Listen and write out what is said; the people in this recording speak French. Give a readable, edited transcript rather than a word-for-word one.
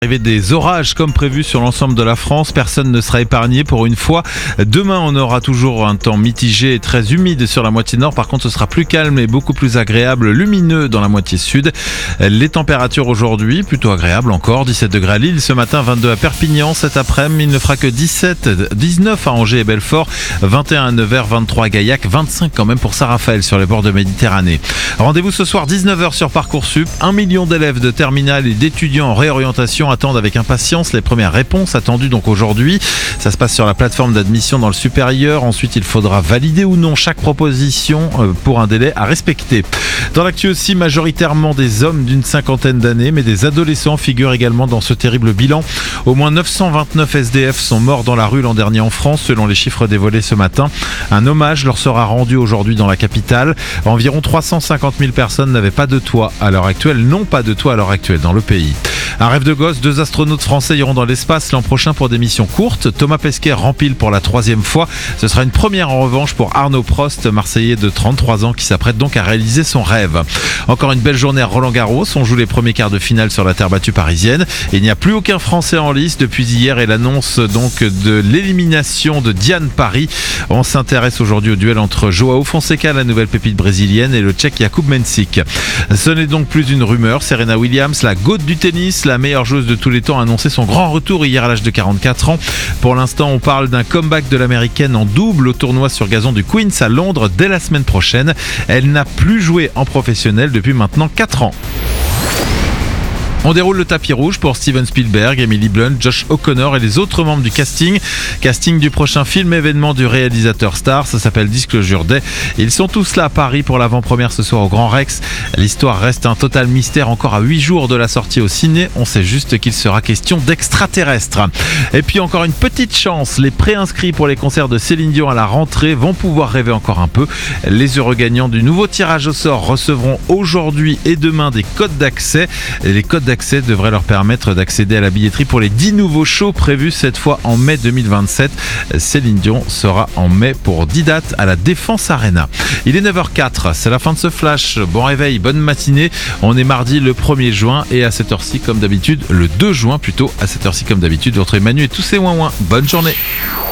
Arrivée des orages comme prévu sur l'ensemble de la France, personne ne sera épargné pour une fois. Demain, on aura toujours un temps mitigé et très humide sur la moitié nord. Par contre, ce sera plus calme et beaucoup plus agréable, lumineux dans la moitié sud. Les températures aujourd'hui, plutôt agréables encore. 17 degrés à Lille ce matin, 22 à Perpignan. Cet après-midi, il ne fera que 19 à Angers et Belfort, 21 à Nevers, 23 à Gaillac, 25 quand même pour Saint-Raphaël sur les bords de Méditerranée. Rendez-vous ce soir 19h sur Parcoursup. 1 million d'élèves de terminale et d'étudiants en réorientation attendent avec impatience les premières réponses attendues donc aujourd'hui. Ça se passe sur la plateforme d'admission dans le supérieur. Ensuite, il faudra valider ou non chaque proposition pour un délai à respecter. Dans l'actu aussi, majoritairement des hommes d'une cinquantaine d'années, mais des adolescents figurent également dans ce terrible bilan. Au moins 929 SDF sont morts dans la rue l'an dernier en France, selon les chiffres dévoilés ce matin. Un hommage leur sera rendu aujourd'hui dans la capitale. Environ 350 000 personnes n'avaient pas de toit à l'heure actuelle, n'ont pas de toit à l'heure actuelle dans le pays. Un rêve de gosse, 2 astronautes français iront dans l'espace l'an prochain pour des missions courtes. Thomas Pesquet rempile pour la 3e fois. Ce sera une première en revanche pour Arnaud Prost, Marseillais de 33 ans qui s'apprête donc à réaliser son rêve. Encore une belle journée à Roland-Garros. On joue les premiers quarts de finale sur la terre battue parisienne. Il n'y a plus aucun Français en lice depuis hier et l'annonce donc de l'élimination de Diane Paris. On s'intéresse aujourd'hui au duel entre Joao Fonseca, la nouvelle pépite brésilienne, et le Tchèque Jakub Mensik. Ce n'est donc plus une rumeur. Serena Williams, la goat du tennis, la meilleure joueuse de tous les temps, a annoncé son grand retour hier à l'âge de 44 ans. Pour l'instant, on parle d'un comeback de l'américaine en double au tournoi sur gazon du Queen's à Londres dès la semaine prochaine. Elle n'a plus joué en professionnel depuis maintenant 4 ans. On déroule le tapis rouge pour Steven Spielberg, Emily Blunt, Josh O'Connor et les autres membres du casting. Casting du prochain film événement du réalisateur star, ça s'appelle Disclosure Day. Ils sont tous là à Paris pour l'avant-première ce soir au Grand Rex. L'histoire reste un total mystère encore à 8 jours de la sortie au ciné. On sait juste qu'il sera question d'extraterrestres. Et puis encore une petite chance, les préinscrits pour les concerts de Céline Dion à la rentrée vont pouvoir rêver encore un peu. Les heureux gagnants du nouveau tirage au sort recevront aujourd'hui et demain des codes d'accès. Les codes d'accès devrait leur permettre d'accéder à la billetterie pour les 10 nouveaux shows prévus cette fois en mai 2027. Céline Dion sera en mai pour 10 dates à la Défense Arena. Il est 9h04, c'est la fin de ce flash. Bon réveil, bonne matinée. On est mardi le 1er juin et à cette heure-ci comme d'habitude, le 2 juin plutôt, à cette heure-ci comme d'habitude, votre Manu et tous ses ouin-ouin. Bonne journée.